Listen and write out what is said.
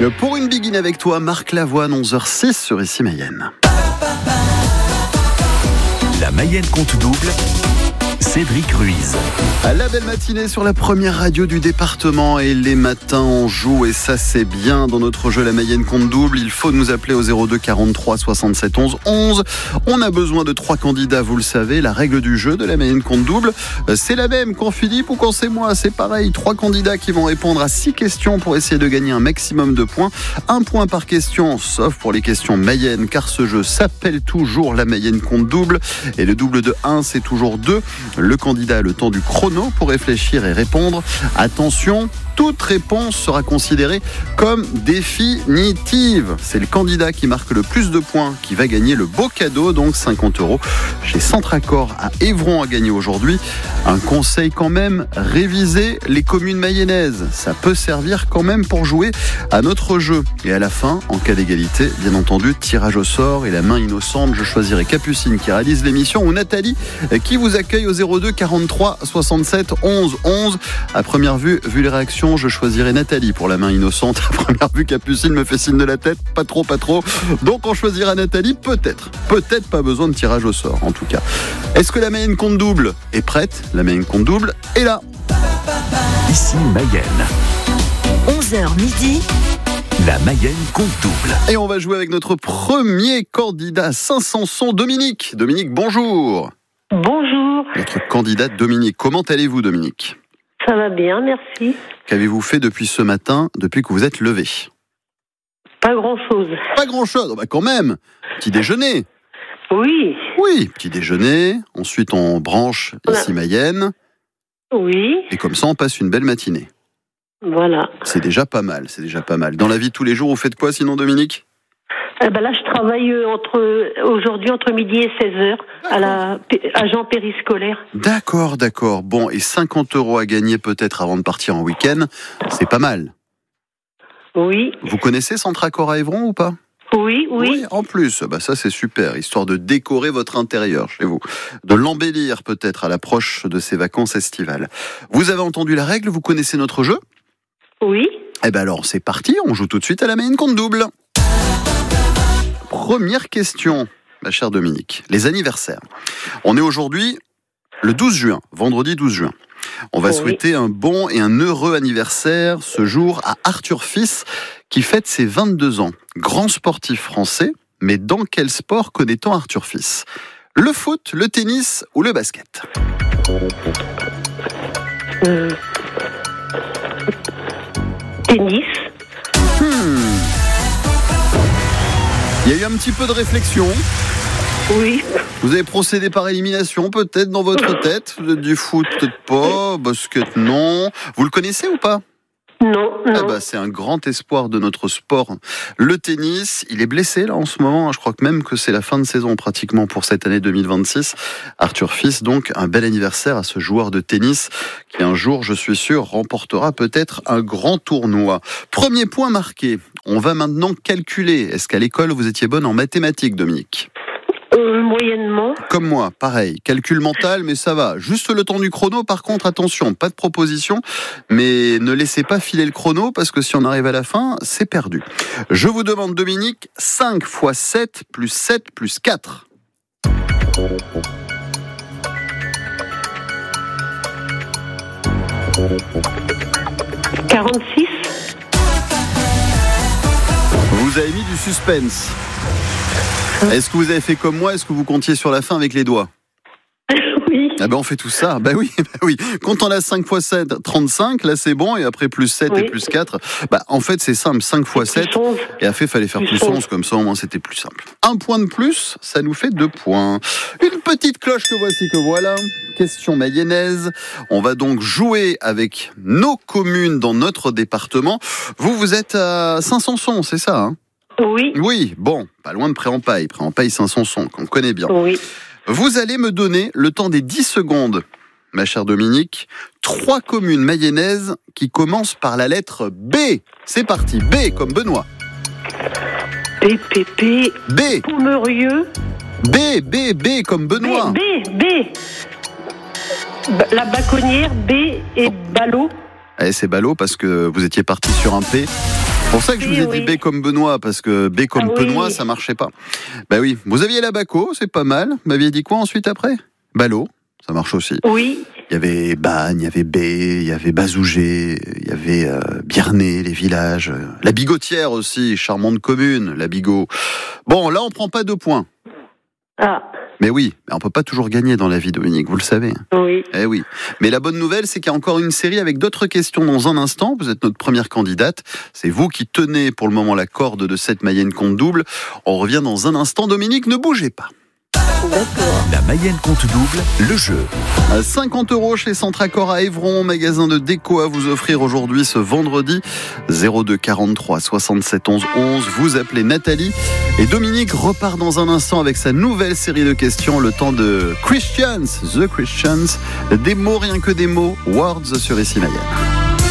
Pour une begin avec toi, Marc Lavoine, 11h06 sur Ici Mayenne. La Mayenne compte double. Cédric Ruiz. La belle matinée sur la première radio du département et les matins on joue et ça c'est bien dans notre jeu La Mayenne compte double. Il faut nous appeler au 02 43 67 11 11. On a besoin de 3 candidats, vous le savez. La règle du jeu de La Mayenne compte double, c'est la même quand Philippe ou quand c'est moi, c'est pareil. 3 candidats qui vont répondre à 6 questions pour essayer de gagner un maximum de points. 1 point par question, sauf pour les questions Mayenne, car ce jeu s'appelle toujours La Mayenne compte double. Et le double de 1, c'est toujours 2. Le candidat a le temps du chrono pour réfléchir et répondre. Attention, toute réponse sera considérée comme définitive. C'est le candidat qui marque le plus de points qui va gagner le beau cadeau, donc 50 € chez Centracor à Évron à gagner aujourd'hui. Un conseil quand même, réviser les communes mayennaises. Ça peut servir quand même pour jouer à notre jeu. Et à la fin, en cas d'égalité, bien entendu, tirage au sort et la main innocente. Je choisirai Capucine qui réalise l'émission ou Nathalie qui vous accueille au 02 43 67 11 11. À première vue, vu les réactions, je choisirai Nathalie pour la main innocente. À première vue, Capucine me fait signe de la tête. Pas trop. Donc on choisira Nathalie, peut-être pas besoin de tirage au sort en tout cas. Est-ce que la Mayenne compte double est prête? La Mayenne compte double est là. Ici Mayenne. 11h midi. La Mayenne compte double. Et on va jouer avec notre premier candidat, Saint-Sanson, Dominique. Dominique, bonjour. Bonjour. Notre candidate Dominique. Comment allez-vous, Dominique? Ça va bien, merci. Qu'avez-vous fait depuis ce matin, depuis que vous êtes levé? Pas grand-chose. Pas grand-chose, oh bah quand même. Petit déjeuner. Oui. Oui, petit déjeuner. Ensuite, on branche Ici Mayenne. Oui. Et comme ça, on passe une belle matinée. Voilà. C'est déjà pas mal, Dans la vie de tous les jours, vous faites quoi sinon, Dominique? Là, je travaille aujourd'hui entre midi et 16h à agent périscolaire. D'accord. Bon, et 50 € à gagner peut-être avant de partir en week-end, c'est pas mal. Oui. Vous connaissez Centracor à Évron ou pas? Oui. En plus, ça c'est super, histoire de décorer votre intérieur chez vous, de l'embellir peut-être à l'approche de ces vacances estivales. Vous avez entendu la règle, vous connaissez notre jeu? Oui. Alors c'est parti, on joue tout de suite à la Mayenne compte double. Première question, ma chère Dominique, les anniversaires. On est aujourd'hui le 12 juin, vendredi 12 juin. On va souhaiter un bon et un heureux anniversaire ce jour à Arthur Fils qui fête ses 22 ans. Grand sportif français, mais dans quel sport connaît-on Arthur Fils? Le foot, le tennis ou le basket? Tennis. Il y a eu un petit peu de réflexion. Oui. Vous avez procédé par élimination peut-être dans votre tête. Vous êtes du foot, peut-être pas. Basket, non. Vous le connaissez ou pas? Non. C'est un grand espoir de notre sport. Le tennis, il est blessé là en ce moment. Je crois que même que c'est la fin de saison pratiquement pour cette année 2026. Arthur Fils, donc un bel anniversaire à ce joueur de tennis qui un jour, je suis sûr, remportera peut-être un grand tournoi. Premier point marqué. On va maintenant calculer. Est-ce qu'à l'école vous étiez bonne en mathématiques, Dominique? Moyennement. Comme moi, pareil. Calcul mental, mais ça va. Juste le temps du chrono, par contre, attention, pas de proposition, mais ne laissez pas filer le chrono, parce que si on arrive à la fin, c'est perdu. Je vous demande, Dominique, 5 x 7 plus 7 plus 4. « 46. Vous avez mis du suspense. Est-ce que vous avez fait comme moi? Est-ce que vous comptiez sur la fin avec les doigts? Oui. On fait tout ça. Oui. Quand on a 5 x 7, 35, là c'est bon, et après plus 7 et plus 4. En fait, c'est simple, 5 x 7. Et après, il fallait faire plus 11, comme ça au moins c'était plus simple. Un point de plus, ça nous fait 2 points. Une petite cloche que voilà. Question mayonnaise. On va donc jouer avec nos communes dans notre département. Vous êtes à Saint-Sanson, c'est ça, hein? Oui. Oui, bon, pas loin de Pré-en-Paille, Saint-Sanson, qu'on connaît bien. Oui. Vous allez me donner, le temps des 10 secondes, ma chère Dominique, 3 communes mayennaises qui commencent par la lettre B. C'est parti, B comme Benoît. B. Pomereux. B comme Benoît. B. La Baconnière, B et Ballot. C'est Ballot parce que vous étiez parti sur un P. pour ça que je vous ai dit B comme Benoît, parce que B comme Benoît, ça marchait pas. Bah oui, vous aviez la Baco, c'est pas mal. Vous m'aviez dit quoi ensuite après? Ballot, ça marche aussi. Oui. Il y avait Bagne, il y avait B, il y avait Bazougé, il y avait Biernay, les villages. La Bigotière aussi, charmante commune, la Bigot. Bon, là, on prend pas 2 points. Ah. Mais oui, on peut pas toujours gagner dans la vie, Dominique, vous le savez. Oui. Eh oui. Mais la bonne nouvelle, c'est qu'il y a encore une série avec d'autres questions dans un instant. Vous êtes notre première candidate. C'est vous qui tenez pour le moment la corde de cette Mayenne compte double. On revient dans un instant. Dominique, ne bougez pas. D'accord. La Mayenne compte double, le jeu. 50 € chez Centracor à Évron, magasin de déco à vous offrir aujourd'hui ce vendredi. 02 43 67 11 11. Vous appelez Nathalie. Et Dominique repart dans un instant avec sa nouvelle série de questions, le temps de Christians, The Christians. Des mots, rien que des mots. Words sur Ici Mayenne.